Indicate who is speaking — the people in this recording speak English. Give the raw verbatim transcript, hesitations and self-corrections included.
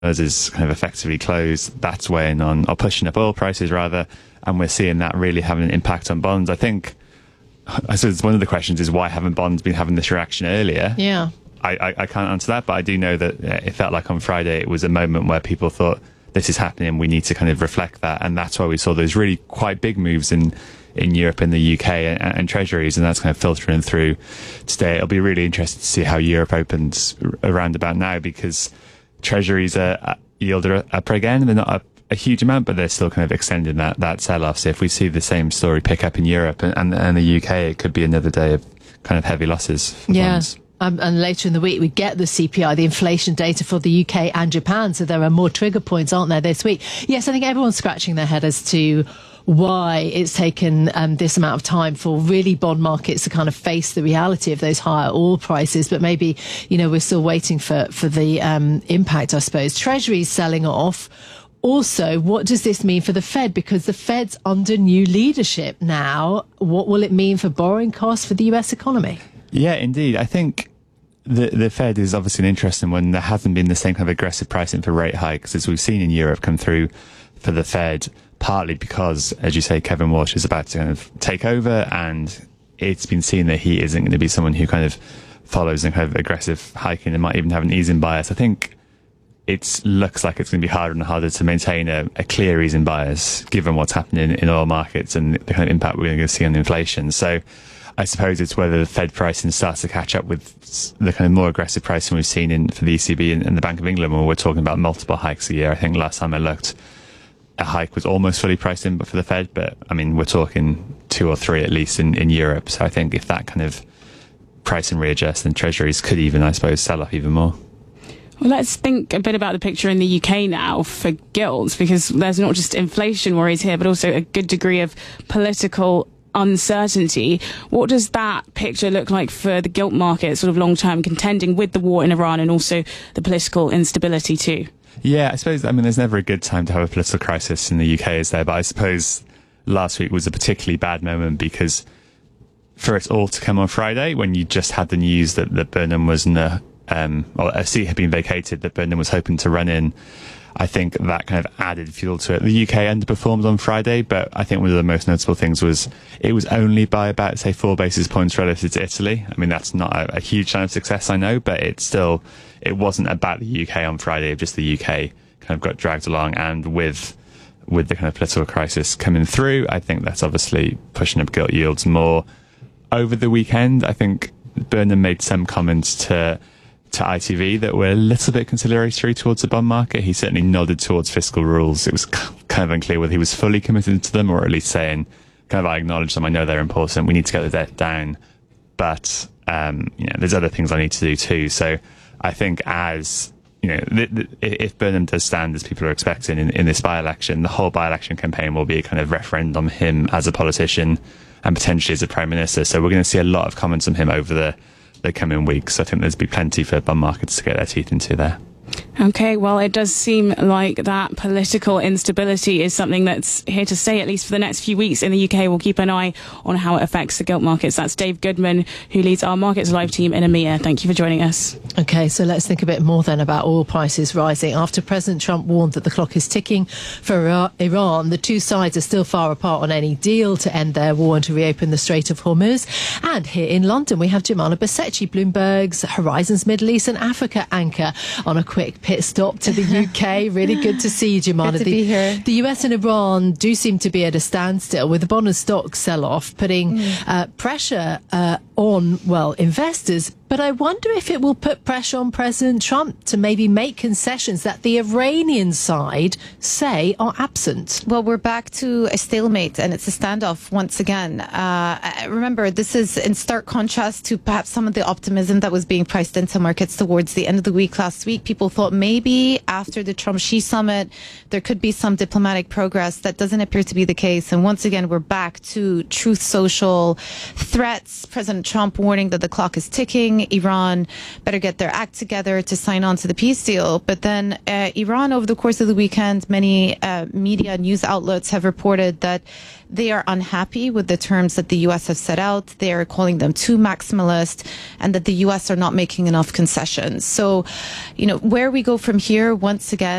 Speaker 1: is kind of effectively closed. That's weighing on, or pushing up oil prices rather, and we're seeing that really having an impact on bonds. I think, I suppose one of the questions is why haven't bonds been having this reaction earlier?
Speaker 2: Yeah.
Speaker 1: I, I, I can't answer that, but I do know that it felt like on Friday it was a moment where people thought this is happening, we need to kind of reflect that, and that's why we saw those really quite big moves in in Europe and the U K and, and treasuries, and that's kind of filtering through today. It'll be really interesting to see how Europe opens around about now, because treasuries are yield are up again. They're not up a huge amount, but they're still kind of extending that that sell-off. So if we see the same story pick up in Europe and, and, and the U K, it could be another day of kind of heavy losses for
Speaker 2: yeah.
Speaker 1: bonds.
Speaker 2: Um, and later in the week, we get the C P I, the inflation data for the U K and Japan. So there are more trigger points, aren't there, this week? Yes, I think everyone's scratching their head as to why it's taken um, this amount of time for really bond markets to kind of face the reality of those higher oil prices. But maybe, you know, we're still waiting for, for the um, impact, I suppose. Treasuries selling off. Also, what does this mean for the Fed? Because the Fed's under new leadership now. What will it mean for borrowing costs for the U S economy?
Speaker 1: Yeah, indeed. I think the the Fed is obviously an interesting one. There hasn't been the same kind of aggressive pricing for rate hikes as we've seen in Europe come through for the Fed, partly because, as you say, Kevin Walsh is about to kind of take over, and it's been seen that he isn't going to be someone who kind of follows a kind of aggressive hiking and might even have an easing bias. I think it looks like it's going to be harder and harder to maintain a, a clear easing bias, given what's happening in oil markets and the kind of impact we're going to see on inflation. So I suppose it's whether the Fed pricing starts to catch up with the kind of more aggressive pricing we've seen in for the E C B and, and the Bank of England, when we're talking about multiple hikes a year. I think last time I looked, a hike was almost fully priced in, but for the Fed, but I mean, we're talking two or three at least in, in Europe. So I think if that kind of pricing readjusts, then treasuries could even, I suppose, sell off even more.
Speaker 3: Well, let's think a bit about the picture in the U K now for gilts, because there's not just inflation worries here, but also a good degree of political uncertainty. What does that picture look like for the gilt market, sort of long-term, contending with the war in Iran and also the political instability too?
Speaker 1: Yeah, I suppose, I mean, there's never a good time to have a political crisis in the U K, is there? But I suppose last week was a particularly bad moment, because for it all to come on Friday, when you just had the news that, that Burnham was in a, um, or a seat had been vacated that Burnham was hoping to run in, I think that kind of added fuel to it. The U K underperformed on Friday, but I think one of the most notable things was it was only by about, say, four basis points relative to Italy. I mean, that's not a, a huge sign of success, I know, but it's still, it wasn't about the U K on Friday, just the U K kind of got dragged along. And with with the kind of political crisis coming through, I think that's obviously pushing up gilt yields more. Over the weekend, I think Burnham made some comments to to I T V that were a little bit conciliatory towards the bond market. He certainly nodded towards fiscal rules. It was kind of unclear whether he was fully committed to them, or at least saying, kind of, I acknowledge them, I know they're important, we need to get the debt down, but um, you know, there's other things I need to do too. So I think as, you know, th- th- if Burnham does stand as people are expecting in, in this by-election, the whole by-election campaign will be a kind of referendum on him as a politician and potentially as a prime minister. So we're going to see a lot of comments on him over the the coming weeks. I think there's be plenty for bond markets to get their teeth into there.
Speaker 3: Okay, well, it does seem like that political instability is something that's here to stay, at least for the next few weeks in the U K. We'll keep an eye on how it affects the gilt markets. That's Dave Goodman, who leads our Markets Live team in EMEA. Thank you for joining us.
Speaker 2: Okay, so let's think a bit more then about oil prices rising. After President Trump warned that the clock is ticking for Iran, the two sides are still far apart on any deal to end their war and to reopen the Strait of Hormuz. And here in London, we have Jumana Basechi, Bloomberg's Horizons Middle East and Africa anchor, on a quick pit stop to the U K. Really good to see you, Jumana.
Speaker 4: Good to
Speaker 2: the,
Speaker 4: be here.
Speaker 2: The U S and Iran do seem to be at a standstill, with the bond and stock sell-off putting mm. uh, pressure uh, on, well, investors. But I wonder if it will put pressure on President Trump to maybe make concessions that the Iranian side say are absent.
Speaker 4: Well, we're back to a stalemate, and it's a standoff once again. Uh, remember, this is in stark contrast to perhaps some of the optimism that was being priced into markets towards the end of the week last week. People thought maybe after the Trump-Xi summit, there could be some diplomatic progress. That doesn't appear to be the case. And once again, we're back to Truth Social threats. President President Trump warning that the clock is ticking. Iran better get their act together to sign on to the peace deal. But then uh, Iran, over the course of the weekend, many uh, media news outlets have reported that they are unhappy with the terms that the U S have set out. They are calling them too maximalist, and that the U S are not making enough concessions. So, you know, where we go from here, once again,